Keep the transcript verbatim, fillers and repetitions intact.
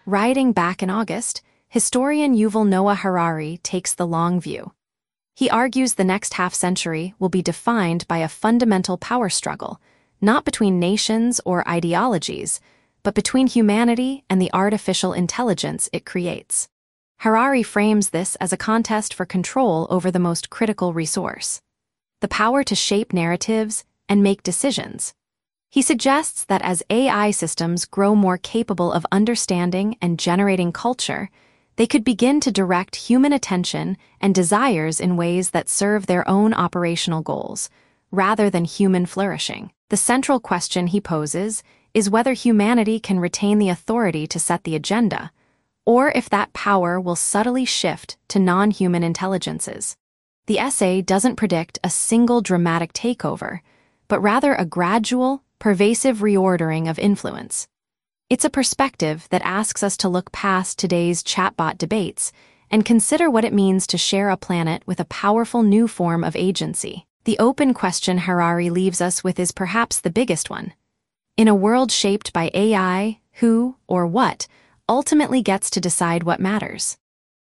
Writing back in August, historian Yuval Noah Harari takes the long view. He argues the next half-century will be defined by a fundamental power struggle, not between nations or ideologies, but between humanity and the artificial intelligence it creates. Harari frames this as a contest for control over the most critical resource: the power to shape narratives and make decisions. He suggests that as A I systems grow more capable of understanding and generating culture, they could begin to direct human attention and desires in ways that serve their own operational goals, rather than human flourishing. The central question he poses is whether humanity can retain the authority to set the agenda, or if that power will subtly shift to non-human intelligences. The essay doesn't predict a single dramatic takeover, but rather a gradual, pervasive reordering of influence. It's a perspective that asks us to look past today's chatbot debates and consider what it means to share a planet with a powerful new form of agency. The open question Harari leaves us with is perhaps the biggest one. In a world shaped by A I, who, or what, ultimately gets to decide what matters?